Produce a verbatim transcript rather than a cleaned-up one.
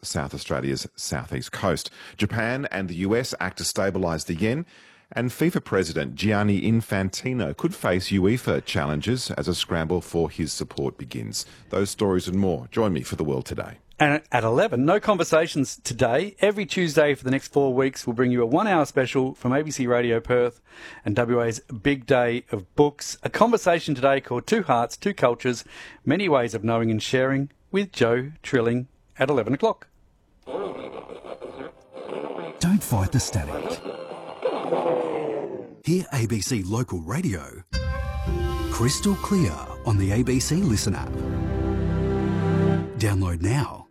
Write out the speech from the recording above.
South Australia's southeast coast. Japan and the U S act to stabilise the yen. And FIFA President Gianni Infantino could face UEFA challenges as a scramble for his support begins. Those stories and more. Join me for The World Today. And at eleven, no conversations today. Every Tuesday for the next four weeks, we'll bring you a one-hour special from A B C Radio Perth and W A's Big Day of Books. A conversation today called Two Hearts, Two Cultures, Many Ways of Knowing and Sharing with Joe Trilling at eleven o'clock. Don't fight the static. Hear A B C Local Radio crystal clear on the A B C Listen app. Download now.